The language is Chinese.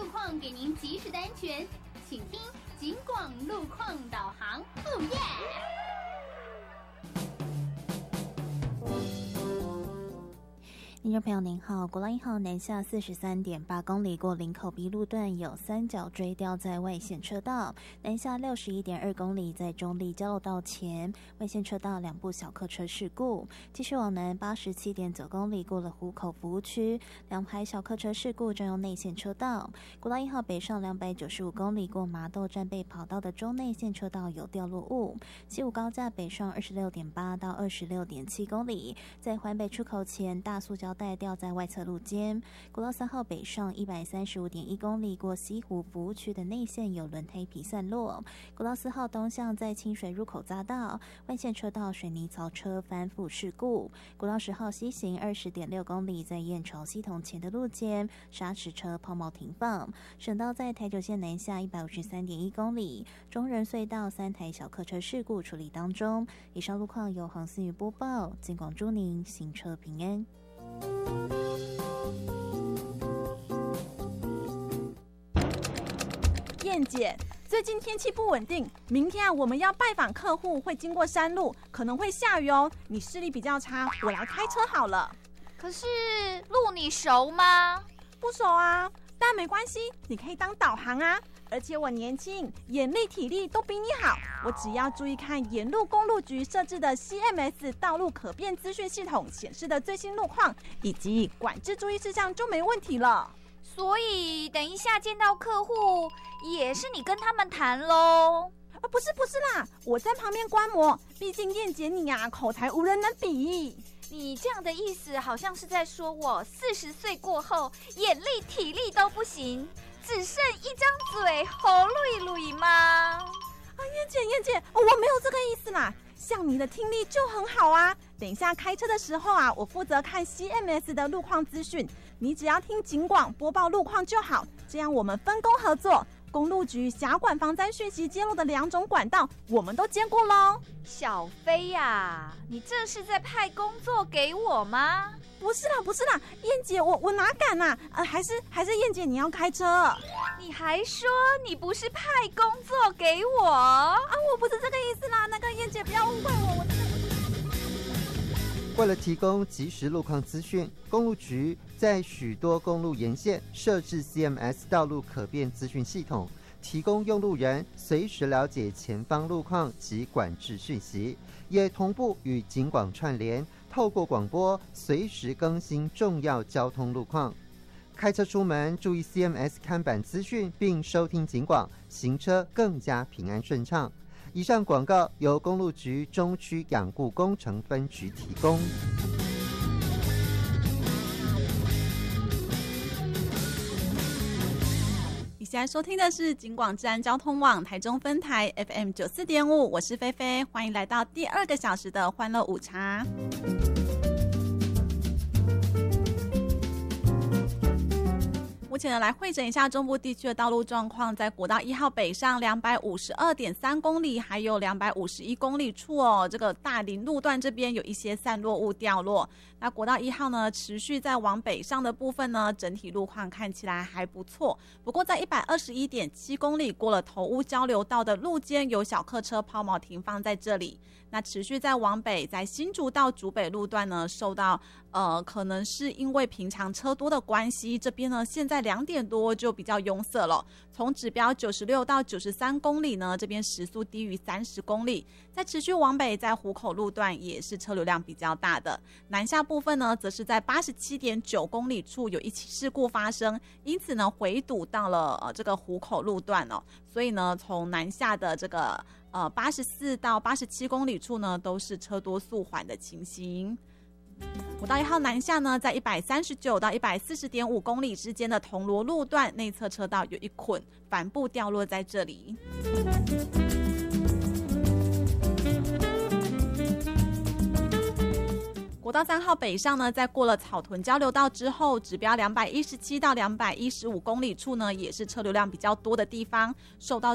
况给您及时的安全，请听警广路况导航。哦耶！ 听众朋友您好，国道1号南下43.8公里过林口 B 路段有三角锥掉在外线车道，南下61.2公里在中立交流道前外线车道2部小客车事故，继续往南87.9公里过了湖口服务区2排小客车事故，占用内线车道。国道1号北上295公里过麻豆战备跑道的中内线车道有掉落物，西武高架北上26.8到26.7公里在环北出口前大塑胶带掉在外侧路肩。国道3号北上135.1公里过西湖服务区的内线有轮胎皮散落。国道4号东向在清水入口匝道外线车道水泥槽车翻覆事故。国道10号西行20.6公里在燕巢系统前的路肩砂石车抛锚停放。省道在台九线南下153.1公里中仁隧道3台小客车事故处理当中。以上路况由黄思雨播报，警广祝您行车平安。 燕姐，最近天气不稳定，明天我们要拜访客户，会经过山路，可能会下雨哦。你视力比较差，我来开车好了。 可是路你熟吗？ 不熟啊，但没关系，你可以当导航啊。而且我年轻，眼力体力都比你好，我只要注意看沿路公路局设置的 CMS 道路可变资讯系统显示的最新路况以及管制注意事项就没问题了。 所以等一下见到客户也是你跟他们谈咯？ 不是啦，我在旁边观摩，毕竟燕姐你啊口才无人能比。 你这样的意思好像是在说我40岁过后眼力体力都不行，只剩一张嘴喉噜一噜吗？ 燕姐，我没有这个意思啦。像你的听力就很好啊，等一下开车的时候啊，我负责看 CMS 的路况资讯，你只要听警广播报路况就好，这样我们分工合作。公路局辖管防灾讯息揭露的2种管道，我们都兼顾咯。 小飞呀，你这是在派工作给我吗？ 不是啦，燕姐，我哪敢啊？还是燕姐你要开车？ 你还说你不是派工作给我啊？ 我不是这个意思啦，那个燕姐不要误会我。 为了提供即时路况资讯，公路局在许多公路沿线设置 CMS 道路可变资讯系统，提供用路人随时了解前方路况及管制讯息，也同步与警广串联，透过广播随时更新重要交通路况。开车出门注意 CMS 看板资讯，并收听警广，行车更加平安顺畅。以上广告由公路局中区养护工程分局提供。 你现在收听的是警广治安交通网台中分台 FM 94.5，我是菲菲，欢迎来到第2个小时的欢乐午茶。目前呢，来汇整一下中部地区的道路状况。在国道1号北上252.3公里，还有251公里处哦，这个大林路段这边有一些散落物掉落。那国道1号呢，持续在往北上的部分呢，整体路况看起来还不错。不过在121.7公里过了头屋交流道的路肩，有小客车抛锚停放在这里。那持续在往北，在新竹到竹北路段呢，受到可能是因为平常车多的关系，这边呢现在2点多就比较拥塞了。从指标96到93公里呢，这边时速低于30公里。在持续往北，在湖口路段也是车流量比较大的。南下部分呢，则是在87.9公里处有一起事故发生，因此呢回堵到了这个湖口路段哦。所以呢，从南下的这个84到87公里处呢，都是车多速缓的情形。国道1号南下呢，在139到140.5公里之间的铜锣路段内侧车道有一捆帆布掉落在这里。国道3号北上呢，在过了草屯交流道之后，指标217到215公里处呢，也是车流量比较多的地方，受到